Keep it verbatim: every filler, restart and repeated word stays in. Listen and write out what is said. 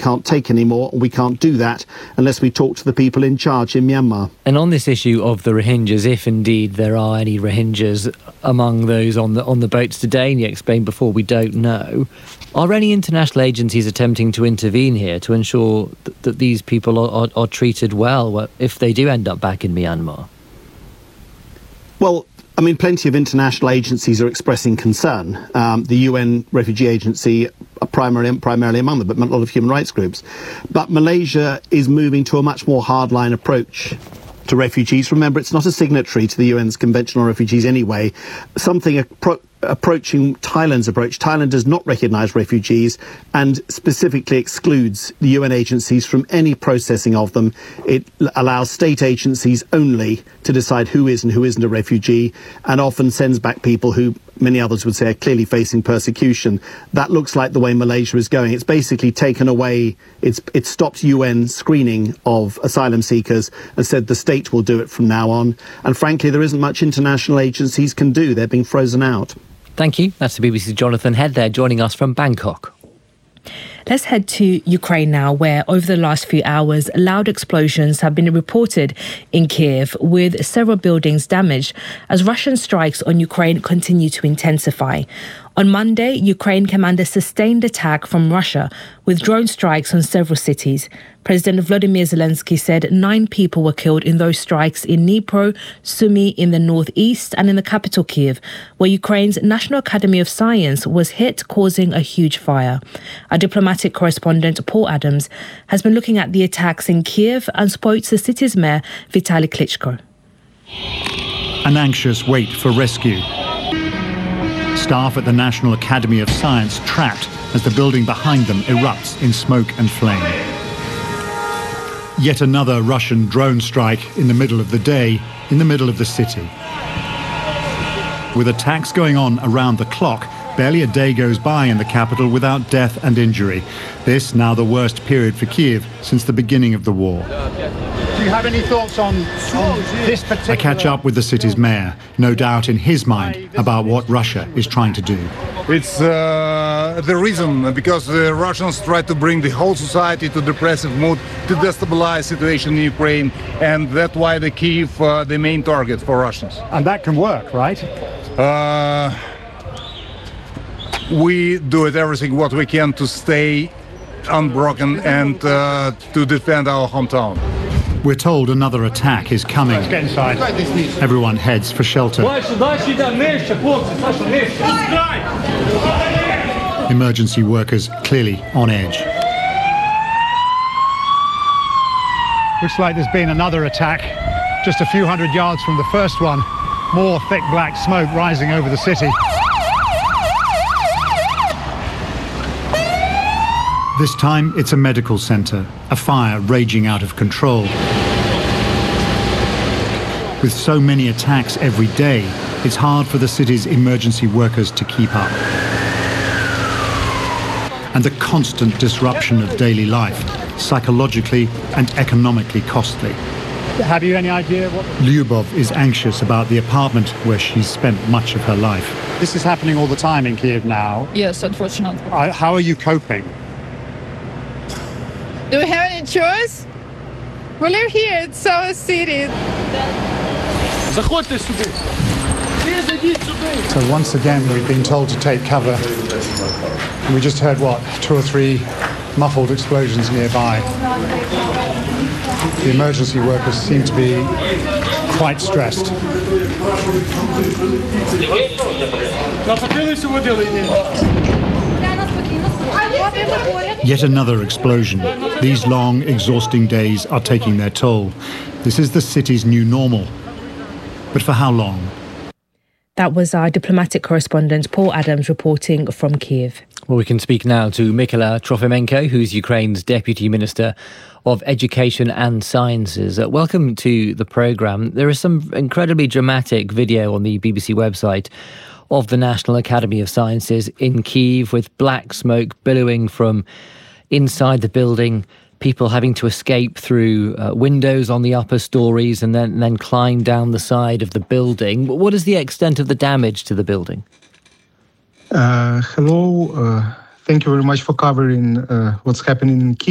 can't take any more, and we can't do that unless we talk to the people in charge in Myanmar. And on this issue of the Rohingyas, if indeed there are any Rohingyas among those on the on the boats today, and you explained before we don't know, are any international agencies attempting to intervene here to ensure that, that these people are, are, are treated well if they do end up back in Myanmar? Well, I mean, plenty of international agencies are expressing concern. Um, the U N Refugee Agency are primarily, primarily among them, but a lot of human rights groups. But Malaysia is moving to a much more hardline approach to refugees. Remember, it's not a signatory to the U N's Convention on Refugees anyway. Something appro- approaching Thailand's approach. Thailand does not recognise refugees and specifically excludes the U N agencies from any processing of them. It l- allows state agencies only to decide who is and who isn't a refugee, and often sends back people who many others would say are clearly facing persecution. That looks like the way Malaysia is going. It's basically taken away, it's it stopped U N screening of asylum seekers and said the state will do it from now on. And frankly, there isn't much international agencies can do. They're being frozen out. Thank you. That's the B B C's Jonathan Head there, joining us from Bangkok. Let's head to Ukraine now, where over the last few hours, loud explosions have been reported in Kiev, with several buildings damaged as Russian strikes on Ukraine continue to intensify. On Monday, Ukraine commanded a sustained attack from Russia with drone strikes on several cities. President Volodymyr Zelensky said nine people were killed in those strikes in Dnipro, Sumy in the northeast, and in the capital Kiev, where Ukraine's National Academy of Science was hit, causing a huge fire. Our diplomatic correspondent Paul Adams has been looking at the attacks in Kiev and spoke to the city's mayor Vitaly Klitschko. An anxious wait for rescue. Staff at the National Academy of Science trapped as the building behind them erupts in smoke and flame. Yet another Russian drone strike in the middle of the day, in the middle of the city. With attacks going on around the clock, barely a day goes by in the capital without death and injury. This now the worst period for Kiev since the beginning of the war. Do you have any thoughts on, on this particular... I catch up with the city's mayor, no doubt in his mind about what Russia is trying to do. It's uh, the reason, because the Russians try to bring the whole society to depressive mood, to destabilize situation in Ukraine, and that's why the Kyiv uh, the main target for Russians. And that can work, right? Uh, we do it everything what we can to stay unbroken and uh, to defend our hometown. We're told another attack is coming. Let's get inside. Everyone heads for shelter. Emergency workers clearly on edge. Looks like there's been another attack just a few hundred yards from the first one. More thick black smoke rising over the city. This time it's a medical centre, a fire raging out of control. With so many attacks every day, it's hard for the city's emergency workers to keep up. And the constant disruption of daily life, psychologically and economically costly. Have you any idea what... Lyubov is anxious about the apartment where she's spent much of her life. This is happening all the time in Kiev now. Yes, unfortunately. Uh, how are you coping? Do we have any choice? We live here, it's our city. So once again, we've been told to take cover. And we just heard, what, two or three muffled explosions nearby. The emergency workers seem to be quite stressed. Yet another explosion. These long, exhausting days are taking their toll. This is the city's new normal. But for how long? That was our diplomatic correspondent Paul Adams reporting from Kiev. Well, we can speak now to Mykola Trofimenko, who's Ukraine's Deputy Minister of Education and Sciences. Uh, welcome to the programme. There is some incredibly dramatic video on the B B C website of the National Academy of Sciences in Kyiv, with black smoke billowing from inside the building, people having to escape through uh, windows on the upper stories and then, and then climb down the side of the building. What is the extent of the damage to the building? Uh, hello. Uh, thank you very much for covering uh, what's happening in Kyiv.